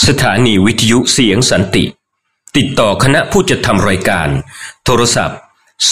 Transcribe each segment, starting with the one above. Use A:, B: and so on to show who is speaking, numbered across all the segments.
A: สถานีวิทยุเสียงสันติติดต่อคณะผู้จัดทำรายการโทรศัพท์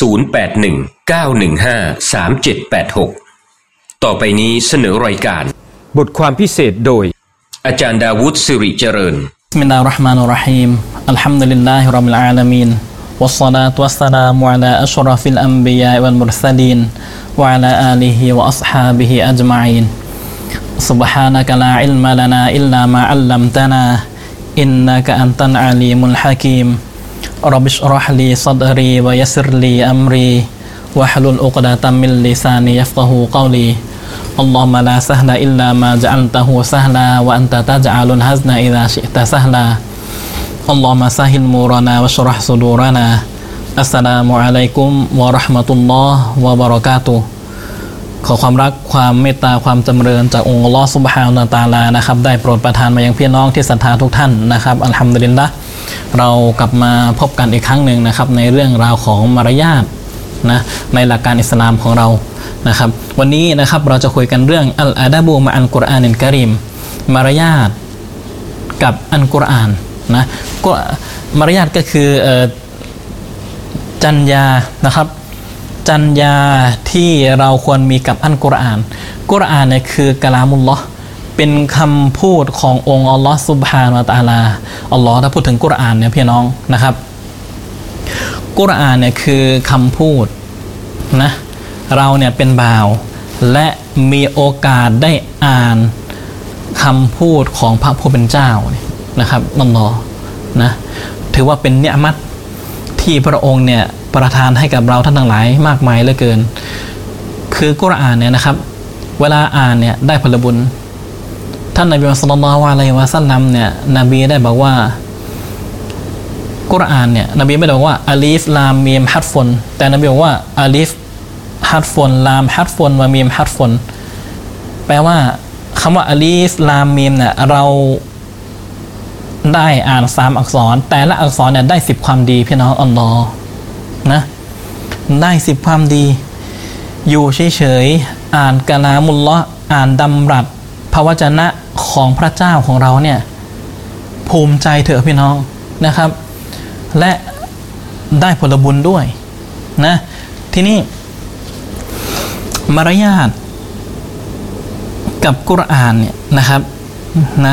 A: 0819153786ต่อไปนี้เสนอรายการบทความพิเศษโดยอาจารย์ดาวุฒิสิริเจริญ
B: บิสมิลลาฮิรเราะห์มานิรเราะฮีมอัลฮัมดุลิลลาฮิร็อบบิลอาลามีนวัสศอลาตุวัสสลามุอะลาอัชรฟิลอัมบิยาวัลมุรซะลีนวะอะลาอาลิฮิวะอัศฮาบิฮิอัจมะอีนซุบฮานะกะลาอิลมะลานาอิลลามาอัลลัมตานาอินนะกะอันตัลอาลีมุลฮะกีมร็อบบิชเราะห์ลีศอดรีวะยัสซิรลีอัมรีวะฮลุลอุกดะตัมมินลิซานียัฟกะฮูกอลีอัลลอฮุมะลาซะฮละอิลลามาญะอัลตะฮูซะฮลาวะอันตะตัจอะลุลฮัซนะอิซาชิอ์ตะซะฮลาอัลลอฮุมะซะฮิลมูรานาวัชเราะห์ซุดูรานาอัสสลามุอะลัยกุมวะเราะห์มะตุลลอฮ์วะบะเราะกาตุฮ์ขอความรักความเมตตาความจำเริญจากองค์อัลเลาะห์ซุบฮานะฮูวะตะอาลานะครับได้โปรดประทานมายังพี่น้องที่ศรัทธาทุกท่านนะครับอัลฮัมดุลิลละห์เรากลับมาพบกันอีกครั้งหนึ่งนะครับในเรื่องราวของมารยาทนะในหลักการอิสลามของเรานะครับวันนี้นะครับเราจะคุยกันเรื่องอัลอาดะบูมะอัลกุรอานิลกะรีมมารยาทกับอัลกุรอานนะก็มารยาทก็คือจรรยานะครับจรรยาที่เราควรมีกับอัลกุรอานกุรอานเนี่ยคือกะลามุลลอฮ์เป็นคำพูดขององค์อัลลอฮ์ซุบฮานะฮูวะตะอาลาอัลลอฮ์ถ้าพูดถึงกุรอานเนี่ยพี่น้องนะครับกุรอานเนี่ยคือคำพูดนะเราเนี่ยเป็นบ่าวและมีโอกาสได้อ่านคำพูดของพระผู้เป็นเจ้านะครับอัลลอฮ์นะถือว่าเป็นเนือมัตที่พระองค์เนี่ยประทานให้กับเราท่านทั้งหลายมากมายเหลือเกินคือกุรอานเนี่ยนะครับเวลาอ่านเนี่ยได้ผลบุญท่านนบีศ็อลลัลลอฮุอะลัยฮิวะซัลลัมเนี่ยนบีได้บอกว่ากุรอานเนี่ยนบีไม่ได้บอกว่าอาลีฟลามมีมฮัรฟุนแต่นบีบอกว่าอาลีฟฮัรฟุนลามฮัรฟุนวะมีมฮัรฟุนแปลว่าคำว่าอาลีฟลามมีมเนี่ยเราได้อ่าน3อักษรแต่ละอักษรเนี่ยได้10ความดีพี่น้องอัลลอฮ์นะได้10ความดีอยู่เฉยๆอ่านกะลามุลลอฮ์อ่านดำรัสพระวจนะของพระเจ้าของเราเนี่ยภูมิใจเถอะพี่น้องนะครับและได้ผลบุญด้วยนะทีนี้มารยาทกับกุรอานเนี่ยนะครับนะ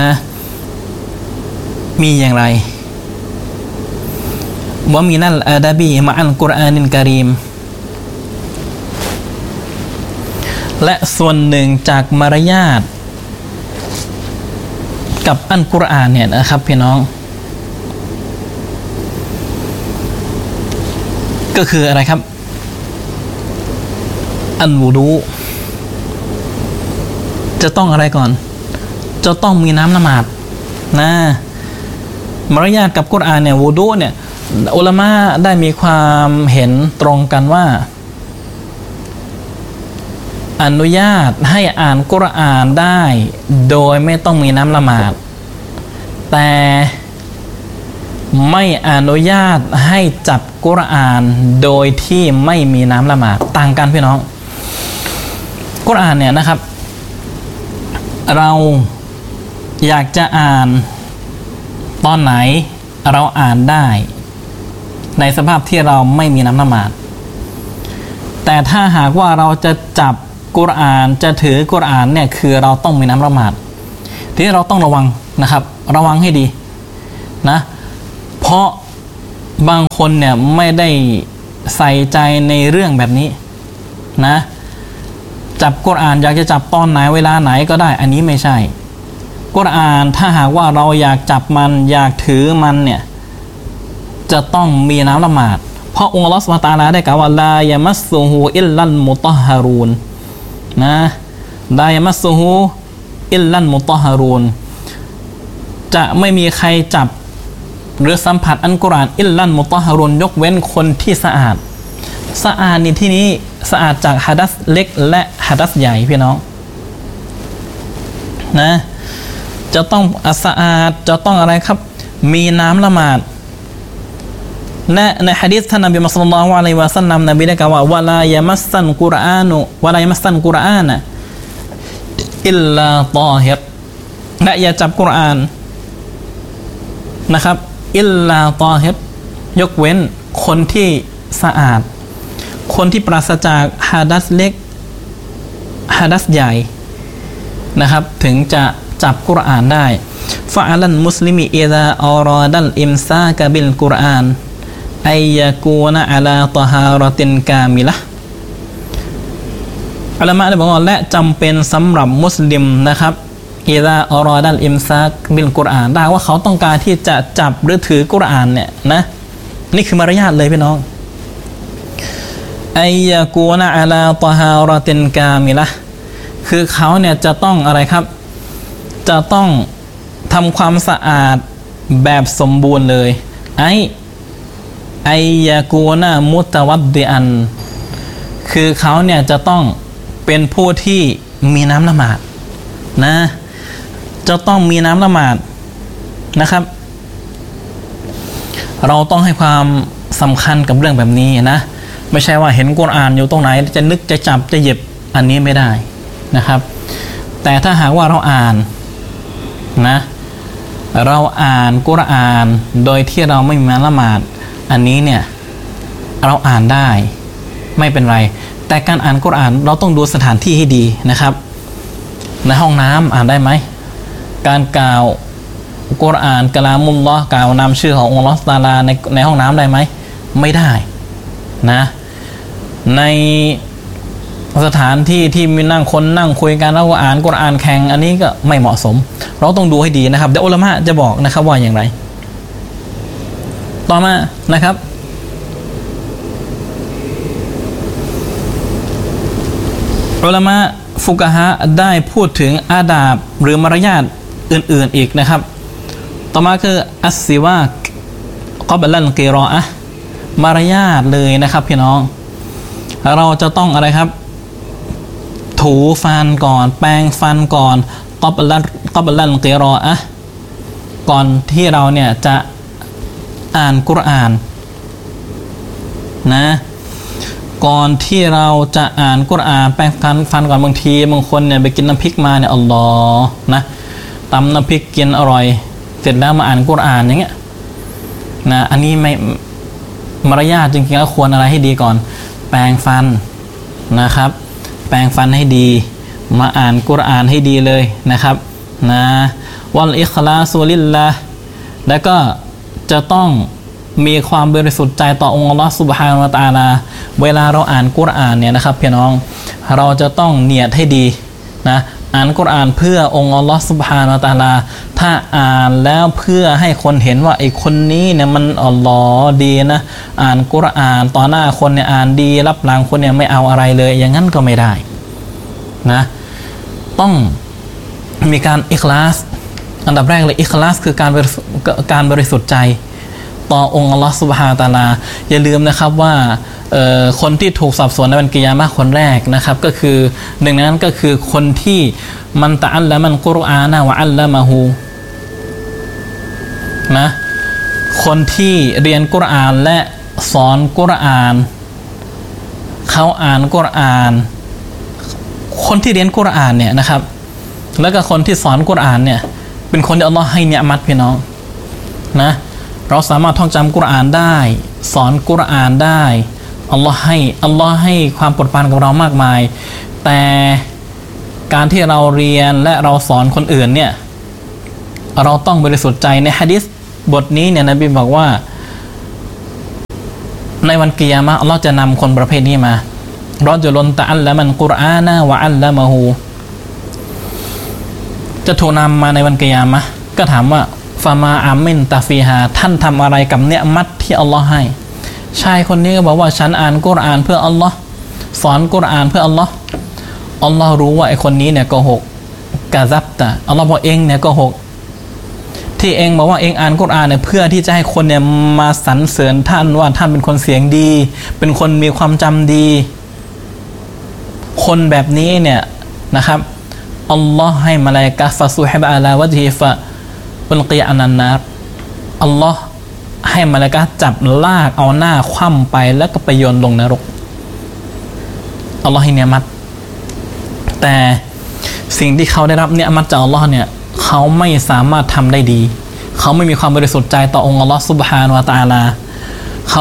B: มีอย่างไรว่ามีนัลอาดะบีมะอัลกุรอานิลกะรีมและส่วนหนึ่งจากมารยาทกับอัลกุรอานเนี่ยนะครับพี่น้องก็คืออะไรครับอัลวุดูจะต้องอะไรก่อนจะต้องมีน้ำละหมาดนะมารยาทกับกุรอานเนี่ยวุดูเนี่ยอุลามะได้มีความเห็นตรงกันว่าอนุญาตให้อ่านกุรอานได้โดยไม่ต้องมีน้ำละหมาดแต่ไม่อนุญาตให้จับกุรอานโดยที่ไม่มีน้ำละหมาดต่างกันพี่น้องกุรอานเนี่ยนะครับเราอยากจะอ่านตอนไหนเราอ่านได้ในสภาพที่เราไม่มีน้ำละหมาดแต่ถ้าหากว่าเราจะจับกุรอานจะถือกุรอานเนี่ยคือเราต้องมีน้ำละหมาดทีนี้เราต้องระวังนะครับระวังให้ดีนะเพราะบางคนเนี่ยไม่ได้ใส่ใจในเรื่องแบบนี้นะจับกุรอานอยากจะจับตอนไหนเวลาไหนก็ได้อันนี้ไม่ใช่กุรอานถ้าหากว่าเราอยากจับมันอยากถือมันเนี่ยจะต้องมีน้ำละหมาดเพราะองค์อัลเลาะห์ซุบฮานะฮูวะตะอาลาได้กล่าวว่าลายะมัสซุฮูอิลลัลมุฏอฮฮารูนนะลายะมัสซุฮูอิลลัลมุฏอฮฮารูนจะไม่มีใครจับหรือสัมผัสอัลกุรอานอิลลัลมุฏอฮฮารูนยกเว้นคนที่สะอาดสะอาดในที่นี้สะอาดจากหะดัษเล็กและหะดัษใหญ่พี่น้องนะจะต้องสะอาดจะต้องอะไรครับมีน้ำละหมาดในหะดีษท่านนบีมุฮัมมัดศ็อลลัลลอฮุอะลัยฮิวะซัลลัมนบีได้กล่าวว่าวะลายะมัสซันกุรอานุวะลายะมัสซันกุรอานะอิลลาฏอฮิรและอย่าจับกุรอานนะครับอิลลาตอฮิรยกเว้นคนที่สะอาดคนที่ปราศจากฮะดัษเล็กฮะดัษใหญ่นะครับถึงจะจับกุรอานได้ฟะอัลันมุสลิมีอิซาอารอดัลอิมซากะบิลกุรอานอัยยะกูนะอะลาตะฮารตินกามิละห์อุลามะได้บอกว่าและจำเป็นสำหรับมุสลิมนะครับอิซาอารอดัลอิมซากบิลกุรอานได้ว่าเขาต้องการที่จะจับหรือถือกุรอานเนี่ยนะนี่คือมารยาทเลยพี่น้องอัยยะกูนะอะลาตะฮารตินกามิละห์คือเขาเนี่ยจะต้องอะไรครับจะต้องทำความสะอาดแบบสมบูรณ์เลยอัยยะกูนะมุตะวัดดิอันคือเขาเนี่ยจะต้องเป็นผู้ที่มีน้ำละหมาดนะจะต้องมีน้ำละหมาดนะครับเราต้องให้ความสำคัญกับเรื่องแบบนี้นะไม่ใช่ว่าเห็นกุรอานอยู่ตรงไหนจะนึกจะจับจะหยิบอันนี้ไม่ได้นะครับแต่ถ้าหากว่าเราอ่านนะเราอ่านกุรอานโดยที่เราไม่มีละหมาดอันนี้เนี่ยเราอ่านได้ไม่เป็นไรแต่การอ่านกุรอานเราต้องดูสถานที่ให้ดีนะครับในห้องน้ำอ่านได้ไหมการกล่าวกุรอานกะลามุลลอฮ์กล่าวนำชื่อของอัลเลาะห์ตะอาลาในห้องน้ำได้ไหมไม่ได้นะในสถานที่ที่มีนั่งคนนั่งคุยกันแล้วก็อ่านกุรอานแข่งอันนี้ก็ไม่เหมาะสมเราต้องดูให้ดีนะครับเดี๋ยวอุลามะจะบอกนะครับว่าอย่างไรต่อมานะครับอุลามะฟุกะฮะได้พูดถึงอาดาบหรือมารยาทอื่นๆอีกนะครับต่อมาคืออัสซิวากกับลันกิรออะห์มารยาทเลยนะครับพี่น้องเราจะต้องอะไรครับถูฟันก่อนแปรงฟันก่อนกับลันกิรออะห์ก่อนที่เราเนี่ยจะอ่านกุรอานนะก่อนที่เราจะอ่านกุรอานแปรงฟันก่อนบางทีบางคนเนี่ยไปกินน้ำพริกมาเนี่ยอัลลอฮ์นะตำน้ำพริกกินอร่อยเสร็จแล้วมาอ่านกุรอานอย่างเงี้ยนะอันนี้ไม่มารยาทจริงๆแล้วควรอะไรให้ดีก่อนแปรงฟันนะครับแปรงฟันให้ดีมาอ่านกุรอานให้ดีเลยนะครับนะวัลอิคลาซุลิลลาห์แล้วก็จะต้องมีความบริสุทธิ์ใจต่อองค์อัลเลาะห์ซุบฮานะฮูวะตะอาลาเวลาเราอ่านกุรอานเนี่ยนะครับพี่น้องเราจะต้องเนียดให้ดีนะอ่านกุรอานเพื่อองค์อัลเลาะห์ซุบฮานะฮูวะตะอาลาถ้าอ่านแล้วเพื่อให้คนเห็นว่าไอ้คนนี้เนี่ยมันอัลลอฮ์ดีนะอ่านกุรอานต่อหน้าคนเนี่ยอ่านดีรับหลังคนเนี่ยไม่เอาอะไรเลยอย่างนั้นก็ไม่ได้นะต้องมีการอิคลาสอันดับแรกเลยอิคลาสคือการบริสุทธิ์ใจต่อองค์อัลลอฮ์ซุบฮานะฮูวะตะอาลาอย่าลืมนะครับว่าคนที่ถูกสอบสวนในวันกิยามะห์คนแรกนะครับก็คือหนึ่งในนั้นก็คือคนที่มันตะอัลละมันกุรอานะวะอัลละมะฮูนะคนที่เรียนกุรอานและสอนกุรอานเขาอ่านกุรอานคนที่เรียนกุรอานเนี่ยนะครับแล้วก็คนที่สอนกุรอานเนี่ยเป็นคนที่อัลลอฮ์ให้เนียมัตพี่น้องนะเราสามารถท่องจำกุรอานได้สอนกุรอานได้อัลลอฮ์ให้ความโปรดปรานกับเรามากมายแต่การที่เราเรียนและเราสอนคนอื่นเนี่ยเราต้องบริสุทธิ์ใจในหะดีษบทนี้เนี่ยนบีบอกว่าในวันกิยามะห์อัลลอฮ์จะนำคนประเภทนี้มารอจุลนตะอัลละมันกุรอานะวะอัลละมะฮูจะถูกนำมาในวันกิยามะห์ก็ถามว่าฟามาอามินตาฟีฮาท่านทำอะไรกับเนืมัตที่อัลลอฮ์ให้ชายคนนี้ก็บอกว่าฉันอ่านกุรอานเพื่ออัลลอฮ์สอนกุรอานเพื่ออัลลอฮ์อัลลอฮ์รู้ว่าไอคนนี้เนี่ยโกหกกะซับตะอัลลอฮ์บอกเองเนี่ยโกหกที่เองบอกว่าเองอ่านกุรอานเนี่ยเพื่อที่จะให้คนเนี่ยมาสรรเสริญท่านว่าท่านเป็นคนเสียงดีเป็นคนมีความจำดีคนแบบนี้เนี่ยนะครับอัลลอฮ์ให้มะลาอิกะฮ์ฟะซุฮิบะอะลาวะจิฮิฟะอุลกีอันนันนาร์อัลลอฮ์ให้มะลาอิกะฮ์จับลากเอาหน้าคว่ำไปแล้วก็ไปโยนลงนรกอัลลอฮ์ให้เนียมัตแต่สิ่งที่เขาได้รับเนียมัตจากอัลลอฮ์เนี่ยเขาไม่สามารถทำได้ดีเขาไม่มีความบริสุทธิ์ใจต่อองค์อัลลอฮฺซุบฮานะฮูวะตะอาลาเขา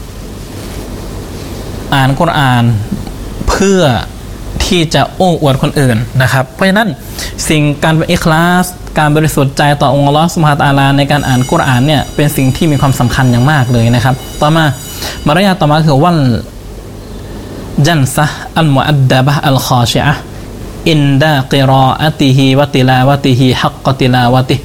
B: อ่านกุรอานเพื่อที่จะโอ้อวดคนอื่นนะครับเพราะฉะนั้นสิ่งการเป็นอิคลาสการบริสุทธิ์ใจต่อองค์อัลลอฮฺซุบฮานะฮูวะตะอาลาในการอ่านกุรอานเนี่ยเป็นสิ่งที่มีความสำคัญอย่างมากเลยนะครับต่อมามารยาทต่อมาคือวันจันซะอัลมุอัดดะบะอัลคอชิอะห์อินดากิรออะติฮิวะติลาวะติฮิฮักกะติลาวะติ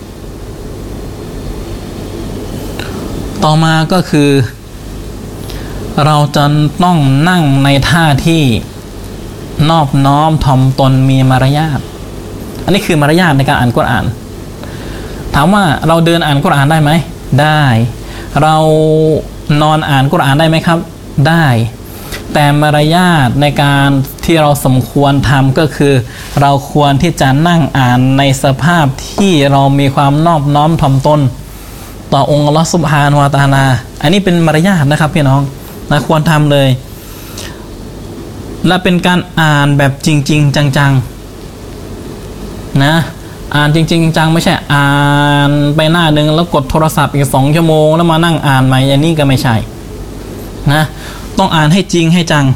B: ต่อมาก็คือเราจะต้องนั่งในท่าที่นอบน้อมถ่อมตนมีมารยาทอันนี้คือมารยาทในการอ่านกุรอานถามว่าเราเดินอ่านกุรอานได้ไหมได้เรานอนอ่านกุรอานได้ไหมครับได้แต่มารยาทในการที่เราสมควรทำก็คือเราควรที่จะนั่งอ่านในสภาพที่เรามีความนอบน้อมถ่อมตนต่อองค์อัลลอฮฺซุบฮานะฮูวะตะอาลาอันนี้เป็นมารยาทนะครับพี่น้องนะควรทำเลยและเป็นการอ่านแบบจริงๆจังๆนะอ่านจริงๆจังๆไม่ใช่อ่านไปหน้านึงแล้วกดโทรศัพท์อีก2 ชั่วโมงแล้วมานั่งอ่านใหม่อันนี้ก็ไม่ใช่นะต้องอ่านให้จริงให้จัง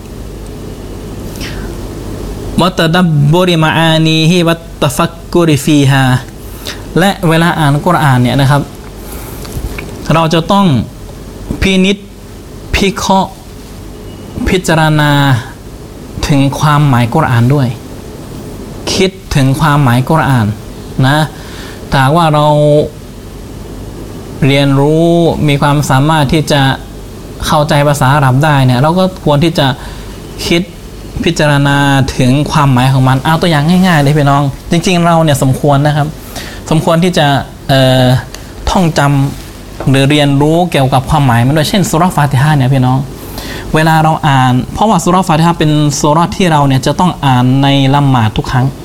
B: วัตดับบุริมาอานีฮิวัตตะฟักกุริฟีฮาและเวลาอ่านกุรอานเนี่ยนะครับเราจะต้องพินิจพิเคราะห์พิจารณาถึงความหมายกุรอานด้วยคิดถึงความหมายกุรอานนะถ้าว่าเราเรียนรู้มีความสามารถที่จะเข้าใจภาษาอาหรับได้เนี่ยเราก็ควรที่จะคิดพิจารณาถึงความหมายของมันเอาตัวอย่างง่ายๆเลยพี่น้องจริงๆเราเนี่ยสมควรนะครับสมควรที่จะท่องจำหรือเรียนรู้เกี่ยวกับความหมายมันด้วยเช่นซูเราะห์ฟาติฮะห์เนี่ยพี่น้องเวลาเราอ่านเพราะว่าซูเราะห์ฟาติฮะห์เป็นซูเราะห์ที่เราเนี่ยจะต้องอ่านในละหมาดทุกครั้ง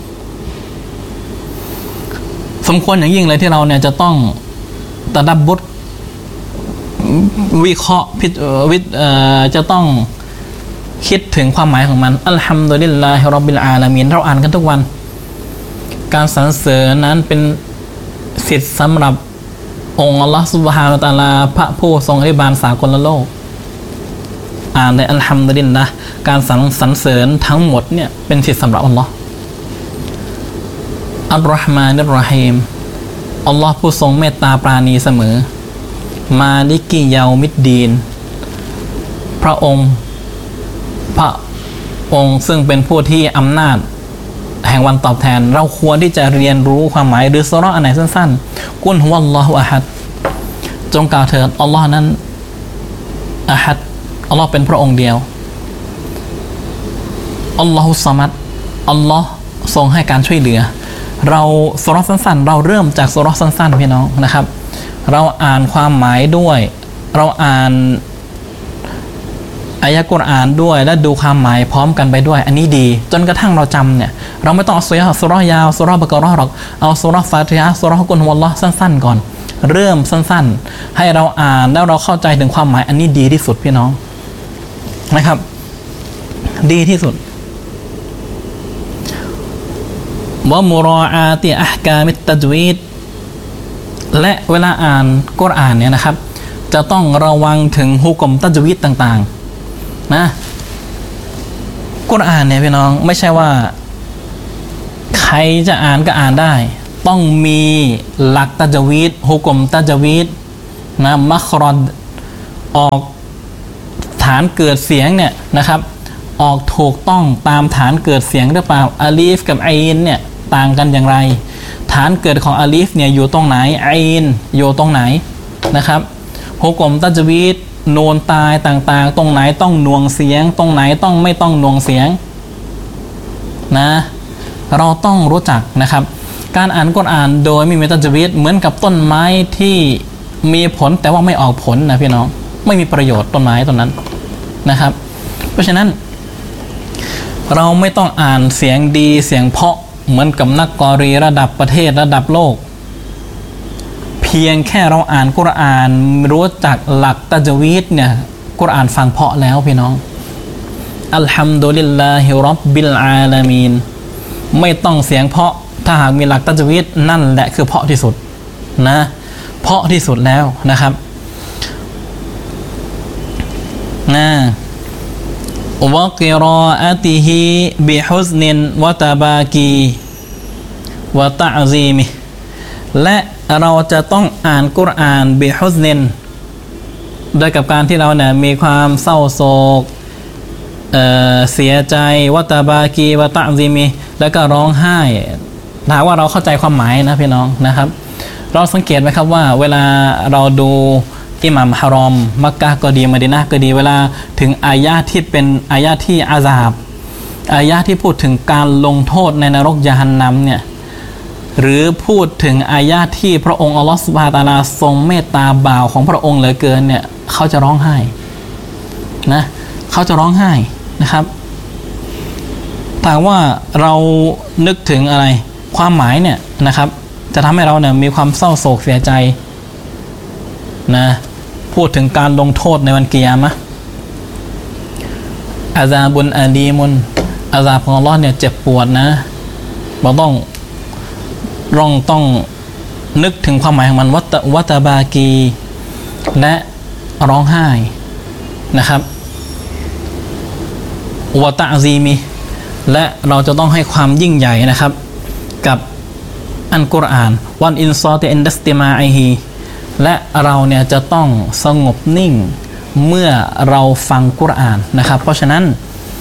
B: สมควรอย่างยิ่งเลยที่เราเนี่ยจะต้องตะดับบุรวิเคราะห์จะต้องคิดถึงความหมายของมันอัลฮัมดุลิลลาฮิร็อบบิลอาลามีนเราอ่านกันทุกวันการสรรเสริญนั้นเป็นสิทธิ์สำหรับองค์อัลลอฮฺซุบฮานะฮูวะตะอาลาพระผู้ทรงอภิบาลสากลโลกอ่านในอัลฮัมดุลิลละห์การสรรเสริญทั้งหมดเนี่ยเป็นสิทธิ์สำหรับอัลลอฮ์อัลลอฮ์มานิรเราะฮีมอัลลอฮ์ผู้ทรงเมตตาปราณีเสมอมาลิกิยามิดดีนพระองค์ซึ่งเป็นผู้ที่อำนาจแห่งวันตอบแทนเราควรที่จะเรียนรู้ความหมายหรือซูเราะห์อันไหนสั้นๆกุลฮุวัลลอฮุอะฮัดจงกล่าวเถิดอัลลอฮ์นั้นอะฮัดอัลลอฮ์เป็นพระองค์เดียวอัลลอฮุศอมัดอัลลอฮ์ทรงให้การช่วยเหลือเราซูเราะห์สั้นๆเราเริ่มจากซูเราะห์สั้นๆพี่น้องนะครับเราอ่านความหมายด้วยเราอ่านอายะกุรอานด้วยและดูความหมายพร้อมกันไปด้วยอันนี้ดีจนกระทั่งเราจำเนี่ยเราไม่ต้องเอาซูเราะห์ยาวซูเราะห์บะเกาะเราะห์หรอกเอาซูเราะห์ฟาติฮะห์ซูเราะห์กุลฮุวัลลอฮ์สั้นๆก่อนเริ่มสั้นๆให้เราอ่านแล้วเราเข้าใจถึงความหมายอันนี้ดีที่สุดพี่น้องนะครับดีที่สุดวะมุรออาติอะห์กามิตตัจวีดและเวลาอ่านกุรอานเนี่ยนะครับจะต้องระวังถึงฮุกมตัจวีดต่างๆนะกุรอานเนี่ยพี่น้องไม่ใช่ว่าใครจะอ่านก็อ่านได้ต้องมีหลักตัจวีดฮุกมตัจวีดนะมัครอดออกฐานเกิดเสียงเนี่ยนะครับออกถูกต้องตามฐานเกิดเสียงหรือเปล่าอาลีฟกับไอน์เนี่ยต่างกันอย่างไรฐานเกิดของอาลีฟเนี่ยอยู่ตรงไหนไอน์อยู่ตรงไหนนะครับฮุกมตัจวีดนูนตายต่างๆตรงไหนต้องหน่วงเสียงตรงไหนต้องไม่ต้องหน่วงเสียงนะเราต้องรู้จักนะครับการอ่านกุรอานโดยไม่มีตัจวีดเหมือนกับต้นไม้ที่มีผลแต่ว่าไม่ออกผลนะพี่น้องไม่มีประโยชน์ต้นไม้ต้นนั้นนะครับเพราะฉะนั้นเราไม่ต้องอ่านเสียงดีเสียงเพราะเหมือนกับนักกอรีระดับประเทศระดับโลกเพียงแค่เราอ่านกุรอานรู้จักหลักตัจวีดเนี่ยกุรอานฟังเพราะแล้วพี่น้องอัลฮัมดุลิลลาฮิร็อบบิลอาลามีนไม่ต้องเสียงเพราะถ้าหากมีหลักตัจวีดนั่นแหละคือเพราะที่สุดนะเพราะที่สุดแล้วนะครับนะวะกิรออะติฮิบิฮุซนินวะตะบากีวะตะซีมิและเราจะต้องอ่านกุรอานบิฮุซนินโดยกับการที่เราเนี่ยมีความเศร้าโศกเสียใจวะตะบากีวะตะซีมิแล้วก็ร้องไห้ถ้าว่าเราเข้าใจความหมายนะพี่น้องนะครับเราสังเกตไหมครับว่าเวลาเราดูอิหม่ามฮารอมมักกะฮ์ก็ดีมะดีนะห์ก็ดีเวลาถึงอายะห์ที่เป็นอายะห์ที่อาซาบอายะห์ที่พูดถึงการลงโทษในนรกยะฮันนัมเนี่ยหรือพูดถึงอายะห์ที่พระองค์อัลลอฮฺซุบฮานะฮูวะตะอาลาทรงเมตตาบ่าวของพระองค์เหลือเกินเนี่ยเขาจะร้องไห้นะเขาจะร้องไห้นะครับแต่ว่าเรานึกถึงอะไรความหมายเนี่ยนะครับจะทำให้เราเนี่ยมีความเศร้าโศกเสียใจนะพูดถึงการลงโทษในวันกิยามะห์อาซาบุนอาลีมุนอาซาบของอัลเลาะห์เนี่ยเจ็บปวดนะเราต้องนึกถึงความหมายของมันวัตบากีและร้องไห้นะครับวะตะซีมิและเราจะต้องให้ความยิ่งใหญ่นะครับกับอัลกุรอานวันอินซอติอินดัสติมาอิฮีและเราเนี่ยจะต้องสงบนิ่งเมื่อเราฟังกุรอานนะครับเพราะฉะนั้น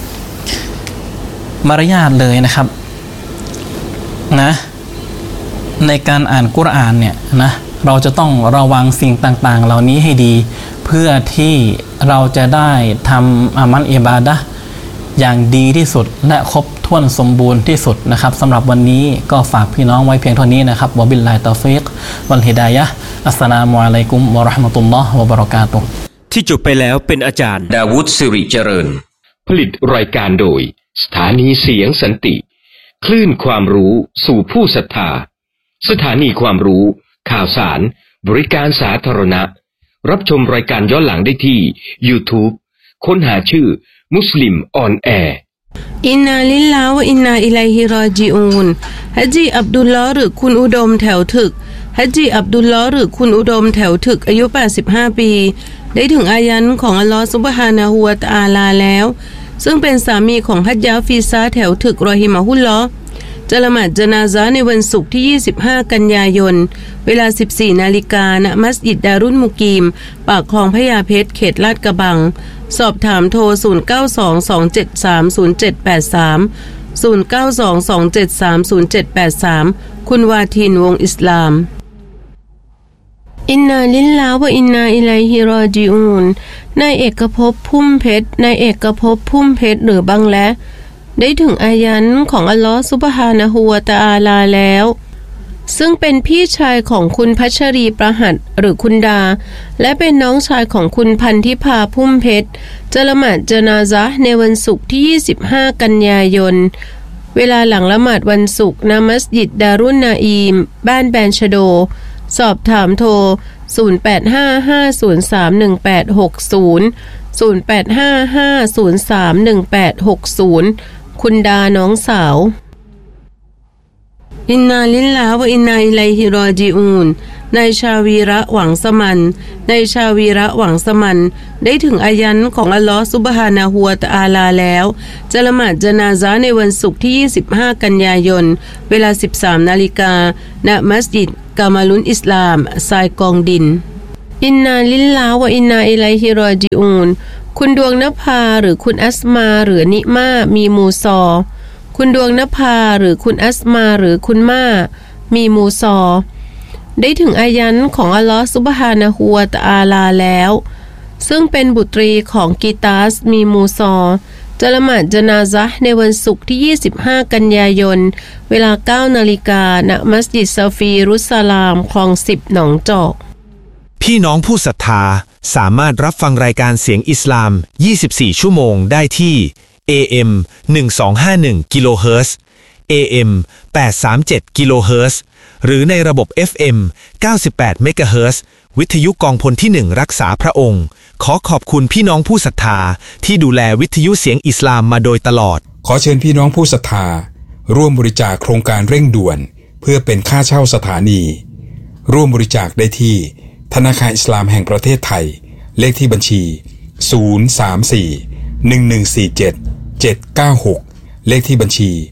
B: มารยาทเลยนะครับนะในการอ่านกุรอานเนี่ยนะเราจะต้องระวังสิ่งต่างๆเหล่านี้ให้ดีเพื่อที่เราจะได้ทำอามัลอิบาดะห์อย่างดีที่สุดและครบถ้วนสมบูรณ์ที่สุดนะครับสำหรับวันนี้ก็ฝากพี่น้องไว้เพียงเท่านี้นะครับวะบิลลาฮิตอฟิกวัลฮิดายะห์อัสสลามุอะลัยกุมวะเราะห์มะตุลลอฮ์วะบะเราะกาตุฮ์
A: ที่จบไปแล้วเป็นอาจารย์ดาวุฒิสิริเจริญผลิตรายการโดยสถานีเสียงสันติคลื่นความรู้สู่ผู้ศรัทธาสถานีความรู้ข่าวสารบริการสาธารณะรับชมรายการย้อนหลังได้ที่ YouTube ค้นหาชื่อมุสลิมออนแอร์
C: อินนาลิลลาฮ์วะอินนาอิลัยฮิรอญิอูนฮัจญีอับดุลลอฮ์หรือคุณอุดมแถวถึกฮัจญีอับดุลลอฮ์หรือคุณอุดมแถวถึกอายุ85ปีได้ถึงอายันของอัลลอฮ์ซุบฮานะฮูวะตะอาลาแล้วซึ่งเป็นสามีของฮัจญาฟีซาแถวถึกรอฮิมะฮุลลอฮ์จะละหมาดญะนาซะห์ในวันศุกร์ที่25กันยายนเวลา 14 นาฬิกาณมัสยิดดารุลมุกีมปากคลองพญาเพชรเขตลาดกระบังสอบถามโทร0922730783 0922730783คุณวาทินวงอิสลามอินนาลิลลาฮ์วะอินนาอิลัยฮิรอญิอูนนายเอกภพพุ่มเพชรนายเอกภพพุ่มเพชรหรือบังและได้ถึงอายันของอัลลอฮฺซุบฮานะฮูวะตะอาลาแล้วซึ่งเป็นพี่ชายของคุณพัชรีประหัตหรือคุณดาและเป็นน้องชายของคุณพันธิพาพุ่มเพชรจะละหมาดญะนาซะห์ในวันศุกร์ที่25กันยายนเวลาหลังละหมาดวันศุกร์ณมัสยิดดารุนนาอีมบ้านแบนชโดสอบถามโทร0855031860 คุณดาน้องสาวอินนาลิลลาฮ์วะอินนาอิลัยฮิรอญิอูนนายชาวีระหวังสมันนายชาวีระหวังสมันได้ถึงอายันของอัลลอฮฺซุบฮานะฮูวะตะอาลาแล้วจะละหมาดญะนาซะห์ในวันศุกร์ที่25กันยายนเวลา 13 นาฬิกาณมัสยิดกามาลุนอิสลามทรายกองดินอินนาลิลลาฮ์วะอินนาอิลัยฮิรอญิอูนคุณดวงนภาหรือคุณอัสมาหรือนิมามีมูซอคุณดวงนภาหรือคุณอัสมาหรือคุณมามีมูซอได้ถึงอายันของอัลลอฮฺซุบฮานะฮูวะตะอาลาแล้วซึ่งเป็นบุตรีของกีตาสมีมูซอจะละหมาดญะนาซะห์ในวันศุกร์ที่25กันยายนเวลา 9 นาฬิกาณมัสยิดซาฟีรุสลามคลอง10หนองจอก
D: พี่น้องผู้ศรัทธาสามารถรับฟังรายการเสียงอิสลาม24ชั่วโมงได้ที่ AM 1251กิโลเฮิรตซ์ AM 837กิโลเฮิรตซ์หรือในระบบ FM 98เมกะเฮิรตซ์วิทยุกองพลที่1รักษาพระองค์ขอขอบคุณพี่น้องผู้ศรัทธาที่ดูแลวิทยุเสียงอิสลามมาโดยตลอด
E: ขอเชิญพี่น้องผู้ศรัทธาร่วมบริจาคโครงการเร่งด่วนเพื่อเป็นค่าเช่าสถานีร่วมบริจาคได้ที่ธนาคารอิสลามแห่งประเทศไทยเลขที่บัญชี034-1147-796เลขที่บัญชี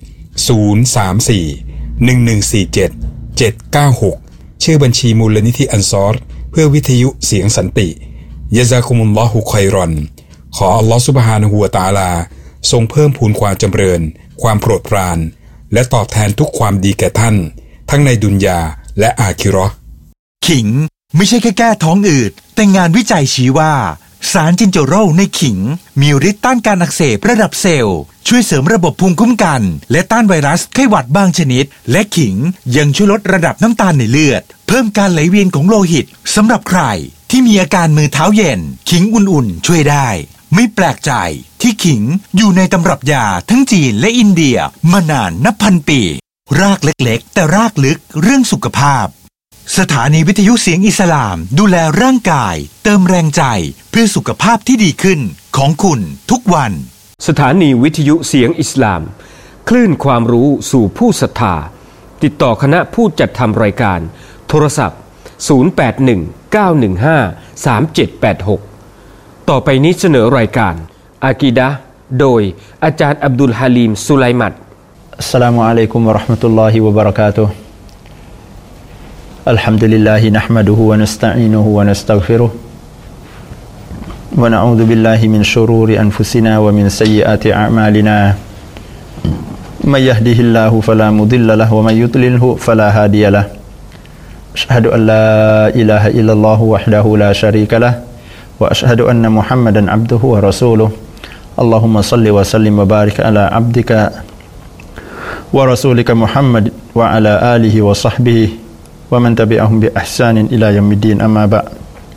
E: 034-1147-796ชื่อบัญชีมูลนิธิอันซอรเพื่อวิทยุเสียงสันติยะซากุมุลลอฮุค็อยรอนขออัลลอฮฺซุบฮานะฮูวะตะอาลาทรงเพิ่มพูนความจำเริญความโปรดปรานและตอบแทนทุกความดีแก่ท่านทั้งในดุนยาและอาคิเราะห์
F: ขิงไม่ใช่แค่แก้ท้องอืดแต่งานวิจัยชี้ว่าสารจินโจโรลในขิงมีฤทธิ์ต้านการอักเสบระดับเซลล์ช่วยเสริมระบบภูมิคุ้มกันและต้านไวรัสไข้หวัดบางชนิดและขิงยังช่วยลดระดับน้ำตาลในเลือดเพิ่มการไหลเวียนของโลหิตสำหรับใครที่มีอาการมือเท้าเย็นขิงอุ่นๆช่วยได้ไม่แปลกใจที่ขิงอยู่ในตำรับยาทั้งจีนและอินเดียมานานนับพันปีรากเล็กๆแต่รากลึกเรื่องสุขภาพสถานีวิทยุเสียงอิสลามดูแลร่างกายเติมแรงใจเพื่อสุขภาพที่ดีขึ้นของคุณทุกวัน
A: สถานีวิทยุเสียงอิสลามคลื่นความรู้สู่ผู้ศรัทธาติดต่อคณะผู้จัดทำรายการโทรศัพท์0819153786ต่อไปนี้เสนอรายการอากีดะห์โดยอาจารย์อับดุลฮาลีมสุไลมัต
G: อัสสลามุอะลัยกุมวะเราะห์มะตุลลอฮิวะบะเราะกาตุฮ์อัลฮัมดุลิลลาฮินะห์มะดุฮุวะนัสตะอีนุฮุวะนัสตัฆฟิรุฮ์วะนะอูซุบิลลาฮิมินชุรูริอันฟุซินาวะมินซัยยิอาติอาอ์มาลินามัยยะฮดิฮิลลาฮุฟะลามุฎิลละละฮ์วะมัยยุฎลิลฮุฟะลาฮาดิยะละฮ์อัชฮะดุอัลลาอิลาฮะอิลลัลลอฮุวะฮดะฮูลาชะรีกะละฮ์วะอัชฮะดุอันนะมุฮัมมัดันอับดุฮุวะรอซูลุฮ์อัลลอฮุมมะศ็อลลิวะซัลลิมวะบาริกอะลาอับดิกะวะรอซูลิกะมุฮัมมัดวะอะลาอาลิฮิวะศ็อฮบิฮิวะมันตะบิอะฮุมบิอิห์ซานินอิลายอมิดดีนอัมมาบะ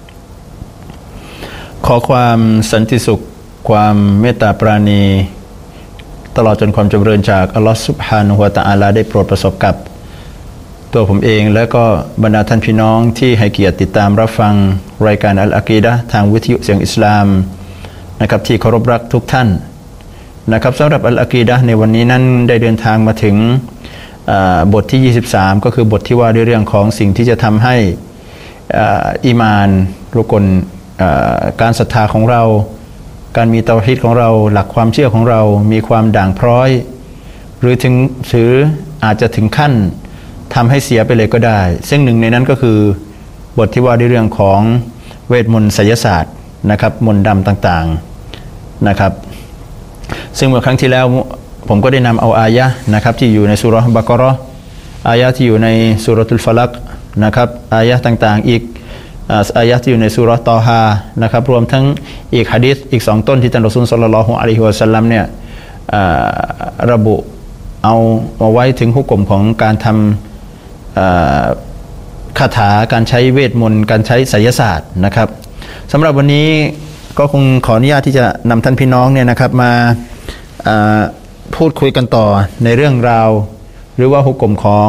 G: ขอความสันติสุขความเมตตาปราณีตลอดจนความจำเริญจากอัลลอฮฺซุบฮานะฮูวะตะอาลาได้โปรดประสบกับตัวผมเองและก็บรรดาท่านพี่น้องที่ให้เกียรติติดตามรับฟังรายการอัลอากีดะห์ทางวิทยุเสียงอิสลามนะครับที่เคารพรักทุกท่านนะครับสำหรับอัลอากีดะห์ในวันนี้นั้นได้เดินทางมาถึงบทที่23ก็คือบทที่ว่าด้วยเรื่องของสิ่งที่จะทำให้อีมานรุกลการศรัทธาของเราการมีเตาฮีดของเราหลักความเชื่อของเรามีความด่างพร้อยหรืออาจจะถึงขั้นทำให้เสียไปเลยก็ได้ซึ่งหนึ่งในนั้นก็คือบทที่ว่าด้วยเรื่องของเวทมนต์ไสยศาสตร์นะครับมนต์ดำต่างๆนะครับซึ่งเมื่อครั้งที่แล้วผมก็ได้นำเอาอายะห์นะครับที่อยู่ในซูเราะห์บะเกาะเราะห์อายะห์ที่อยู่ในซูเราะตุลฟะลักนะครับอายะห์ต่างๆอีกอายะห์ที่อยู่ในซูเราะห์ตอฮานะครับรวมทั้งอีกหะดีษอีก2ต้นที่ท่านรอซูลศ็อลลัลลอฮุอะลัยฮิวะซัลลัมเนี่ยระบุเอาไว้ถึงหุกมของการทำคาถาการใช้เวทมนต์การใช้ไสยศาสตร์นะครับสำหรับวันนี้ก็คงขออนุญาตที่จะนำท่านพี่น้องเนี่ยนะครับมาพูดคุยกันต่อในเรื่องราวหรือว่าหุกมของ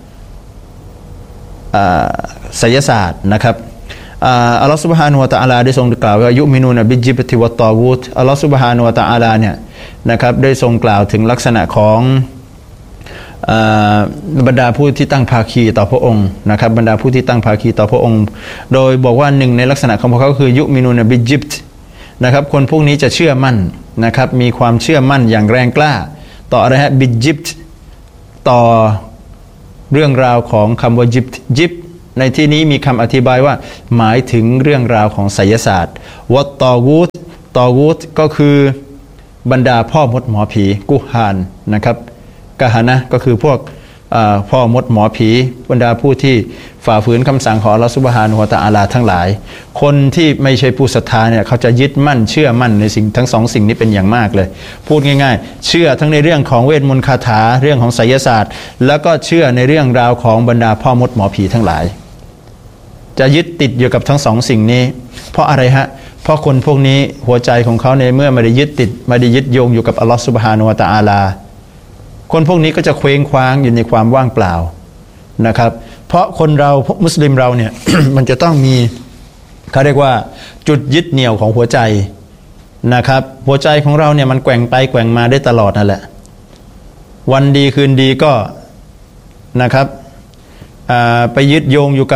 G: ไสยศาสตร์นะครับอัลลอฮฺซุบฮานะฮูวะตะอาลาได้ทรงกล่าวว่ายุมินูนะบิจิบติวัตตอกูตอัลลอฮฺซุบฮานะฮูวะตะอาลาเนี่ยนะครับได้ทรงกล่าวถึงลักษณะของบรรดาผู้ที่ตั้งภาคีต่อพระองค์นะครับบรรดาผู้ที่ตั้งภาคีต่อพระองค์โดยบอกว่าหนึ่งในลักษณะของพวกเขาคือยุมินูนะบิจิบตนะครับคนพวกนี้จะเชื่อมั่นนะครับมีความเชื่อมั่นอย่างแรงกล้าต่ออะไรฮะบิจิบตต่อเรื่องราวของคำว่าจิบในที่นี้มีคำอธิบายว่าหมายถึงเรื่องราวของไสยศาสตร์วัตตอกูตก็คือบรรดาพ่อมดหมอผีกุฮานนะครับกะฮานะก็คือพวกพ่อมดหมอผีบรรดาผู้ที่ฝ่าฝืนคำสั่งของอัลเลาะห์ซุบฮานะฮูวะตะอาลาทั้งหลายคนที่ไม่ใช่ผู้ศรัทธาเนี่ยเขาจะยึดมั่นเชื่อมั่นในสิ่งทั้งสองสิ่งนี้เป็นอย่างมากเลยพูดง่ายๆเชื่อทั้งในเรื่องของเวทมนต์คาถาเรื่องของไสยศาสตร์แล้วก็เชื่อในเรื่องราวของบรรดาพ่อมดหมอผีทั้งหลายจะยึดติดอยู่กับทั้งสองสิ่งนี้เพราะอะไรฮะเพราะคนพวกนี้หัวใจของเขาในเมื่อไม่ได้ยึดติดไม่ได้ยึดโยงอยู่กับอัลเลาะห์ซุบฮานะฮูวะตะอาลาคนพวกนี้ก็จะเคว้งคว้างอยู่ในความว่างเปล่านะครับเพราะคนเรามุสลิมเราเนี่ย มันจะต้องมีเขาเรียกว่าจุดยึดเหนี่ยวของหัวใจนะครับหัวใจของเราเนี่ยมันแกว่งไปแกว่งมาได้ตลอดนั่นแหละวันดีคืนดีก็นะครับไปยึดโยงอยู่กับ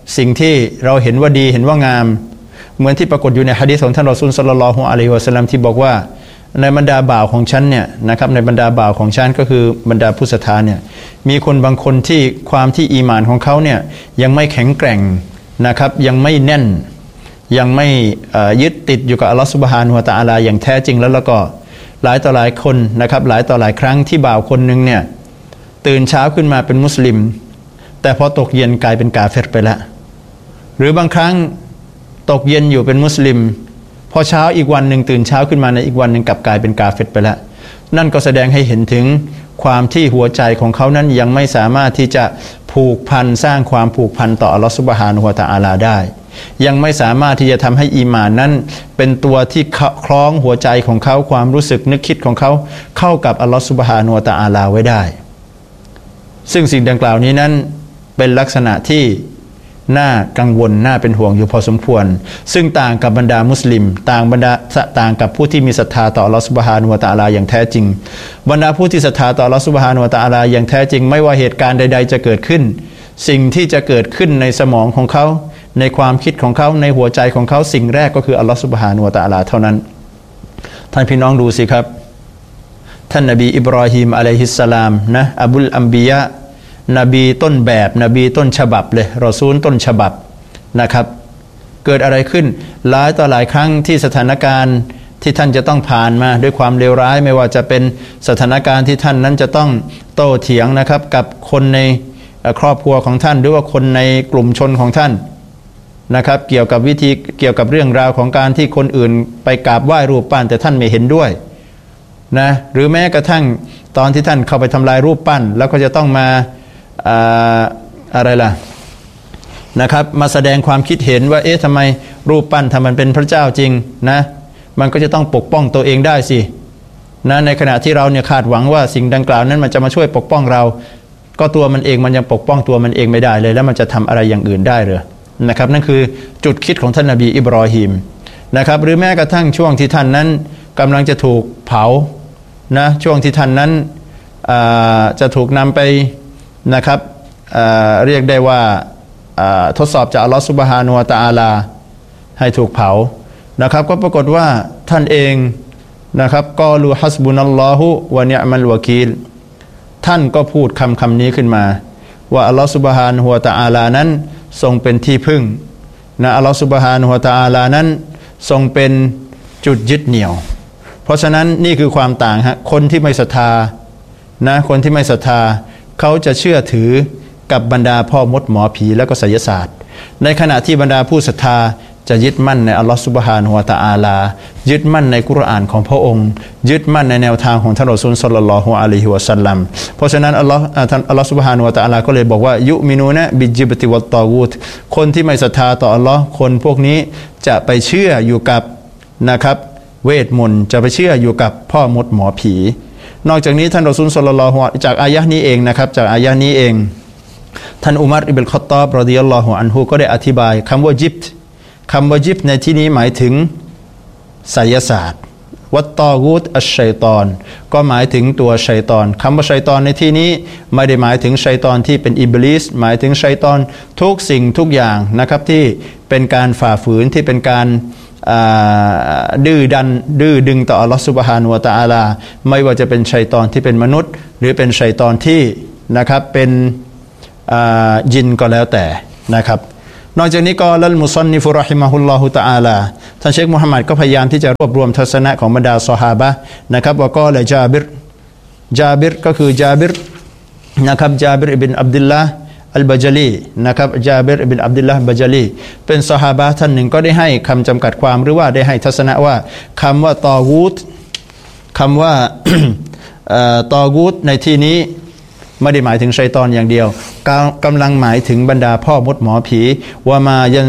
G: สิ่งที่เราเห็นว่าดีเห็นว่างามเหมือนที่ปรากฏอยู่ในหะดีษของท่านรอซูลศ็อลลัลลอฮุอะลัยฮิวะซัลลัมที่บอกว่าในบรรดาบ่าวของฉันเนี่ยนะครับในบรรดาบ่าวของฉันก็คือบรรดาผู้ศรัทธาเนี่ยมีคนบางคนที่ความที่อีหม่านของเขาเนี่ยยังไม่แข็งแกร่งนะครับยังไม่แน่นยังไม่ยึดติดอยู่กับอัลลอฮฺซุบฮานะฮูวะตะอาลาอย่างแท้จริงแล้วก็หลายต่อหลายคนนะครับหลายต่อหลายครั้งที่บ่าวคนนึงเนี่ยตื่นเช้าขึ้นมาเป็นมุสลิมแต่พอตกเย็นกลายเป็นกาเฟรไปแล้วหรือบางครั้งตกเย็นอยู่เป็นมุสลิมพอเช้าอีกวันหนึ่งตื่นเช้าขึ้นมาในอีกวันหนึ่งกลับกลายเป็นกาเฟรไปแล้วนั่นก็แสดงให้เห็นถึงความที่หัวใจของเขานั้นยังไม่สามารถที่จะผูกพันสร้างความผูกพันต่ออัลลอฮฺซุบฮานะฮูวะตะอาลาได้ยังไม่สามารถที่จะทำให้อีหม่านนั้นเป็นตัวที่คล้องหัวใจของเขาความรู้สึกนึกคิดของเขาเข้ากับอัลลอฮฺซุบฮานะฮูวะตะอาลาไว้ได้ซึ่งสิ่งดังกล่าวนี้นั้นเป็นลักษณะที่น่ากังวลน่าเป็นห่วงอยู่พอสมควรซึ่งต่างกับบรรดามุสลิมต่างกับผู้ที่มีศรัทธาต่ออัลลอฮฺซุบฮานะฮูวะตะอาลาอย่างแท้จริงบรรดาผู้ที่ศรัทธาต่ออัลลอฮฺซุบฮานะฮูวะตะอาลาอย่างแท้จริงไม่ว่าเหตุการณ์ใดๆจะเกิดขึ้นสิ่งที่จะเกิดขึ้นในสมองของเขาในความคิดของเขาในหัวใจของเขาสิ่งแรกก็คืออัลลอฮฺซุบฮานะฮูวะตะอาลาเท่านั้นท่านพี่น้องดูสิครับท่านนบีอิบรอฮีมอะลัยฮิสสลามนะอับุลอัมบิยะนบีต้นแบบนบีต้นฉบับเลยรอซูลต้นฉบับนะครับเกิดอะไรขึ้นหลายต่อหลายครั้งที่สถานการณ์ที่ท่านจะต้องผ่านมาด้วยความเลวร้ายไม่ว่าจะเป็นสถานการณ์ที่ท่านนั้นจะต้องโต้เถียงนะครับกับคนในครอบครัวของท่านหรือว่าคนในกลุ่มชนของท่านนะครับเกี่ยวกับเรื่องราวของการที่คนอื่นไปกราบไหว้รูปปั้นแต่ท่านไม่เห็นด้วยนะหรือแม้กระทั่งตอนที่ท่านเข้าไปทำลายรูปปั้นแล้วก็จะต้องมาอะไรล่ะนะครับมาแสดงความคิดเห็นว่าทำไมรูปปั้นถ้ามันเป็นพระเจ้าจริงนะมันก็จะต้องปกป้องตัวเองได้สินะในขณะที่เราเนี่ยคาดหวังว่าสิ่งดังกล่าวนั้นมันจะมาช่วยปกป้องเราก็ตัวมันเองมันยังปกป้องตัวมันเองไม่ได้เลยแล้วมันจะทำอะไรอย่างอื่นได้หรือนะครับนั่นคือจุดคิดของท่านนบีอิบรอฮีมนะครับหรือแม้กระทั่งช่วงที่ท่านนั้นกำลังจะถูกเผานะช่วงที่ท่านนั้นจะถูกนำไปนะครับเรียกได้ว่าทดสอบจากอัลลอฮฺซุบฮานะฮูวะตะอาลาให้ถูกเผานะครับก็ปรากฏว่าท่านเองนะครับกอลูฮัสบุนัลลอฮุวะนิอ์มัลวะกีลท่านก็พูดคำนี้ขึ้นมาว่าอัลลอฮฺซุบฮานะฮูวะตะอาลานั้นทรงเป็นที่พึ่งนะอัลลอฮฺซุบฮานะฮูวะตะอาลานั้นทรงเป็นจุดยึดเหนี่ยวเพราะฉะนั้นนี่คือความต่างฮะคนที่ไม่ศรัทธานะคนที่ไม่ศรัทธาเขาจะเชื่อถือกับบรรดาพ่อมดหมอผีแล้วก็ไสยศาสตร์ในขณะที่บรรดาผู้ศรัทธาจะยึดมั่นในอัลลอฮฺซุบฮานะฮูวะตะอาลายึดมั่นในกุรอานของพระองค์ยึดมั่นในแนวทางของท่านรอซูลศ็อลลัลลอฮุอะลัยฮิวะซัลลัมเพราะฉะนั้นอัลลอฮฺซุบฮานะฮูวะตะอาลาก็เลยบอกว่ายุมินูนะบิจิบติวัตตอกูตคนที่ไม่ศรัทธาต่ออัลลอฮ์คนพวกนี้จะไปเชื่ออยู่กับนะครับเวทมนต์จะไปเชื่ออยู่กับพ่อมดหมอผีนอกจากนี้ท่านรอซูลศ็อลลัลลอฮุอะลัยฮิวะซัลลัมจากอายะห์นี้เองนะครับจากอายะห์นี้เองท่านอุมัรอิบนุลค็อฏฏอบรอฎิยัลลอฮุอันฮุก็ได้อธิบายคำว่าจิบต์ในที่นี้หมายถึงไสยศาสตร์วัตตอกูตอัชชัยฏอนก็หมายถึงตัวชัยฏอนคำว่าชัยฏอนในที่นี้ไม่ได้หมายถึงชัยฏอนที่เป็นอิบลิสหมายถึงชัยฏอนทุกสิ่งทุกอย่างนะครับที่เป็นการฝ่าฝืนที่เป็นการดื้อดึงต่ออัลลอฮฺซุบฮานะฮูวะตะอาลาไม่ว่าจะเป็นชัยฏอนที่เป็นมนุษย์หรือเป็นชัยฏอนที่นะครับเป็นยินก็แล้วแต่นะครับนอกจากนี้ก็ลัลมุซันนิฟุรอฮิมะฮุลลอฮุตะอาลาท่านเชคมุฮัมมัดก็พยายามที่จะรวบรวมทัศนะของบรรดาซอฮาบะห์นะครับว่าก็เลยจาบิรก็คือจาบิรนะครับจาบิรอิบนุอับดุลลาห์อัลบะญะลีนะครับจาบิรอิบนุอับดุลลาห์บะญะลีเป็นซอฮาบะห์ท่านหนึ่งก็ได้ให้คำจำกัดความหรือว่าได้ให้ทัศนะว่าคำว่าตอกูตคำว่าตอกูตในที่นี้ไม่ได้หมายถึงชัยฏอนอย่างเดียวกำลังหมายถึงบรรดาพ่อมดหมอผีว่ามายัน